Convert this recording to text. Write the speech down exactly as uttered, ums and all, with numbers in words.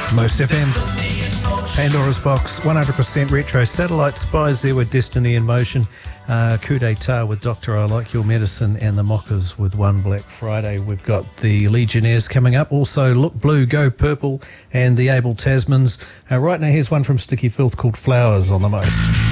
Most F M. Pandora's Box, one hundred percent retro. Satellite Spies there with Destiny in Motion. Uh, Coup d'etat with Doctor I Like Your Medicine, and the Mockers with One Black Friday. We've got the Legionnaires coming up. Also, Look Blue, Go Purple, and the Able Tasmans. Uh, right now, here's one from Sticky Filth called Flowers on the Most.